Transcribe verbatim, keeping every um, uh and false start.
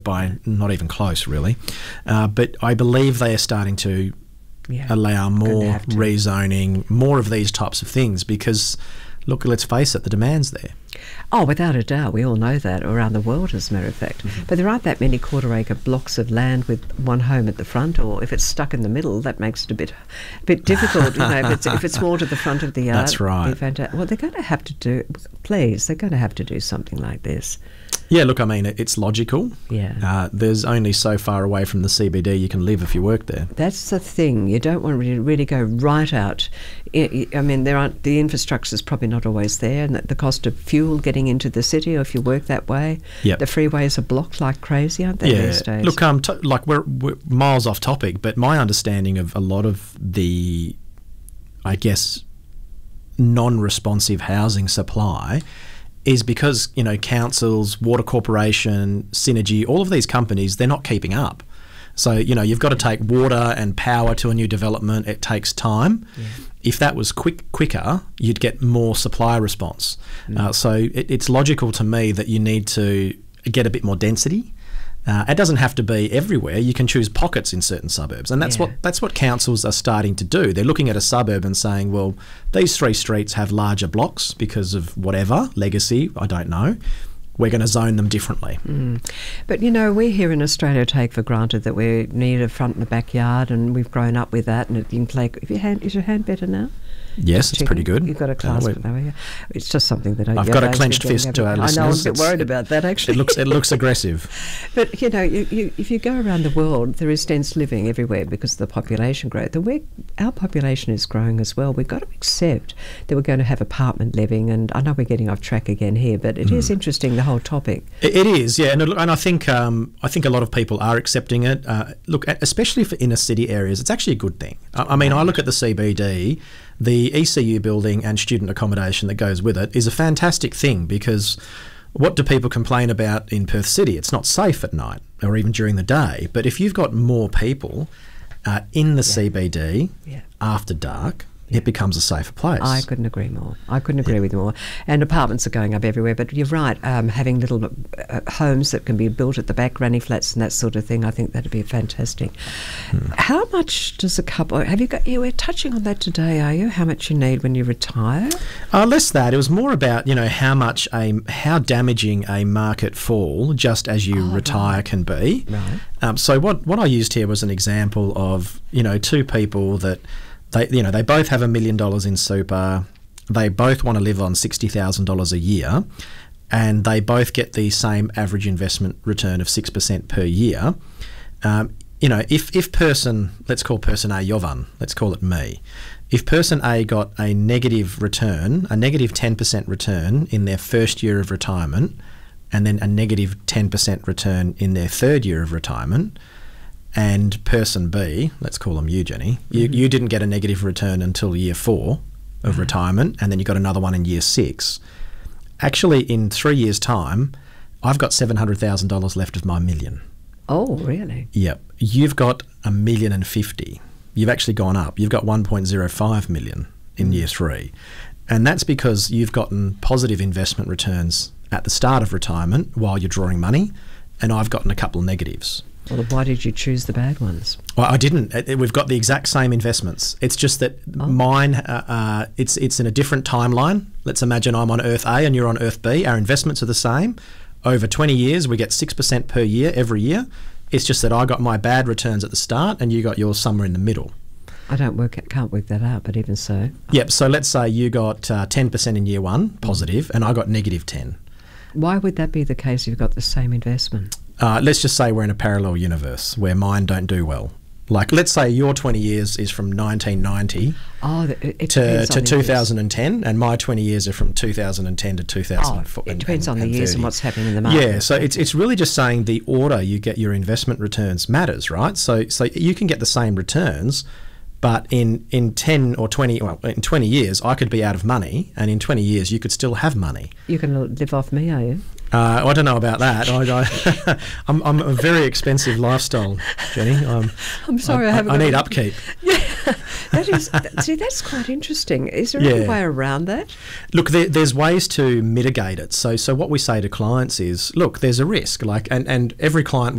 by not even close, really. Uh, but I believe they are starting to yeah, allow more rezoning, more of these types of things because, look, let's face it, the demand's there. Oh, without a doubt. We all know that around the world, as a matter of fact. Mm-hmm. But there aren't that many quarter-acre blocks of land with one home at the front, or if it's stuck in the middle, that makes it a bit a bit difficult. You know, if it's, if it's more to the front of the yard. That's right. Fanta- well, they're going to have to do, please, they're going to have to do something like this. Yeah, look, I mean, it's logical. Yeah. Uh, there's only so far away from the C B D you can live if you work there. That's the thing. You don't want to really go right out. I, I mean, there aren't the infrastructure's probably not always there, and the cost of fuel getting into the city, or if you work that way, yep. the freeways are blocked like crazy, aren't they, yeah. these days? Look, um, t- like we're, we're miles off topic, but my understanding of a lot of the, I guess, non-responsive housing supply is because, you know, councils, water corporation, Synergy, all of these companies, they're not keeping up. So, you know, you've got to take water and power to a new development. It takes time. Yeah. If that was quick quicker, you'd get more supply response. Mm. Uh, so it, it's logical to me that you need to get a bit more density. Uh, it doesn't have to be everywhere. You can choose pockets in certain suburbs, and that's yeah. what that's what councils are starting to do. They're looking at a suburb and saying, well, these three streets have larger blocks because of whatever, legacy, I don't know. We're going to zone them differently. Mm. But, you know, we here in Australia take for granted that we need a front and a backyard, and we've grown up with that, and it, you can play... If your hand, is your hand better now? Yes, just it's pretty good. You've got a clasp uh, it there. It's just something that I... I've got a clenched fist to our listeners. I know, I'm a bit worried about that, actually. It looks it looks aggressive. But, you know, you, you, if you go around the world, there is dense living everywhere because of the population growth. And we're, our population is growing as well. We've got to accept that we're going to have apartment living, and I know we're getting off track again here, but it mm. is interesting, the whole topic. It, it is, yeah. And, and I think um, I think a lot of people are accepting it. Uh, look, especially for inner city areas, it's actually a good thing. I, I mean, I look at the C B D... The E C U building and student accommodation that goes with it is a fantastic thing because what do people complain about in Perth City? It's not safe at night or even during the day. But if you've got more people uh, in the yeah. C B D yeah. after dark, yeah. it becomes a safer place. I couldn't agree more. I couldn't agree yeah. with you more. And apartments are going up everywhere. But you're right, um, having little uh, homes that can be built at the back, granny flats and that sort of thing, I think that'd be fantastic. Hmm. How much does a couple... Have you got... You were touching on that today, are you? How much you need when you retire? Uh, less that. It was more about, you know, how much a... How damaging a market fall, just as you oh, retire, right. can be. Right. Um, so what, what I used here was an example of, you know, two people that... They, you know, they both have a million dollars in super. They both want to live on sixty thousand dollars a year, and they both get the same average investment return of six percent per year. Um, you know, if if person, let's call person A Jovan, let's call it me. If person A got a negative return, a negative ten percent return in their first year of retirement, and then a negative ten percent return in their third year of retirement, and person B, let's call them you, Jenny, you, mm-hmm. you didn't get a negative return until year four of mm-hmm. retirement, and then you got another one in year six. Actually, in three years' time, I've got seven hundred thousand dollars left of my million. Oh, really? Yep. You've got a million and fifty. You've actually gone up. You've got one point zero five million in mm-hmm. year three. And that's because you've gotten positive investment returns at the start of retirement while you're drawing money, and I've gotten a couple of negatives. Well, why did you choose the bad ones? Well, I didn't. We've got the exact same investments. It's just that oh. mine, uh, uh, it's it's in a different timeline. Let's imagine I'm on Earth A and you're on Earth B. Our investments are the same. Over twenty years, we get six percent per year every year. It's just that I got my bad returns at the start and you got yours somewhere in the middle. I don't work, can't work that out, but even so. Yep. So let's say you got uh, ten percent in year one, positive, and I got negative ten. Why would that be the case if you've got the same investment? Uh, let's just say we're in a parallel universe where mine don't do well. Like, let's say your twenty years is from nineteen ninety oh, it to, to two thousand ten, and my twenty years are from two thousand ten to two thousand four. Oh, it depends and, on and the years thirty. And what's happening in the market. Yeah, so it's it's really just saying the order you get your investment returns matters, right? So so you can get the same returns, but in, in ten or twenty, well, in twenty years, I could be out of money, and in twenty years, you could still have money. You can live off me, are you? Uh, I don't know about that. I, I, I'm, I'm a very expensive lifestyle, Jenny. I'm, I'm sorry, I, I, haven't. I got need a- upkeep. Yeah, that is. That, see, that's quite interesting. Is there any Yeah. way around that? Look, there, there's ways to mitigate it. So, so what we say to clients is, look, there's a risk. Like, and, and every client